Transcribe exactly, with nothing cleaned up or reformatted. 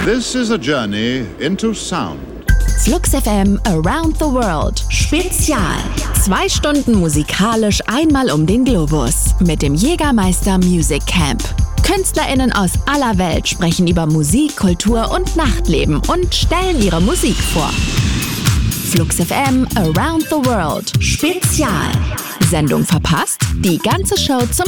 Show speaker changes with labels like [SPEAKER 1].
[SPEAKER 1] This is a journey into sound.
[SPEAKER 2] Flux F M Around the World Spezial. Zwei Stunden musikalisch einmal um den Globus mit dem Jägermeister Music Camp. KünstlerInnen aus aller Welt sprechen über Musik, Kultur und Nachtleben und stellen ihre Musik vor. Flux F M Around the World Spezial. Sendung verpasst? Die ganze Show zum